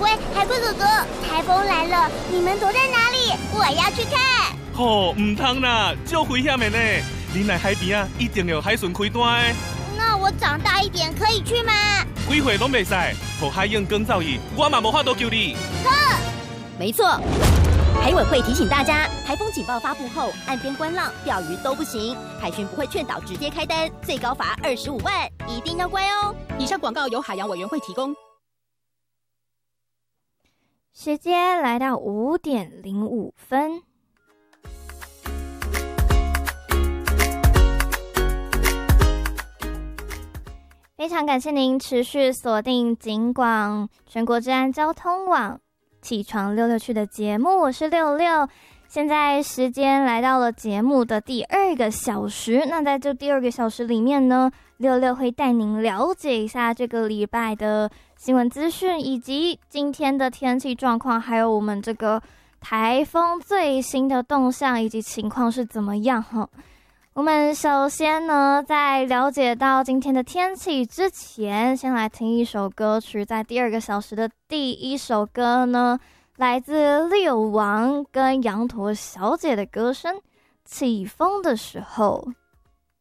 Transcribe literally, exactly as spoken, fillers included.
喂，海龟哥哥，台风来了，你们躲在哪里？我要去看。 吼、哦，唔通啦，足危险的呢！你来海边啊，一定有海巡开单的。 那我长大一点可以去吗？ 几岁拢袂使，互海燕更造诣，我嘛无法度救你。 呵， 没错。海委会提醒大家，台风警报发布后，岸边观浪、钓鱼都不行。海巡不会劝导直接开单，最高罚二十五万，一定要乖哦。 以上广告由海洋委员会提供。 时间来到五点零五分。非常感谢您持续锁定警广全国治安交通网起床溜溜去的节目，我是六六。现在时间来到了节目的第二个小时，那在这第二个小时里面呢，六六会带您了解一下这个礼拜的新闻资讯，以及今天的天气状况，还有我们这个台风最新的动向以及情况是怎么样哈。我们首先呢，在了解到今天的天气之前，先来听一首歌曲。在第二个小时的第一首歌呢，来自六王跟羊驼小姐的歌声《起风的时候》。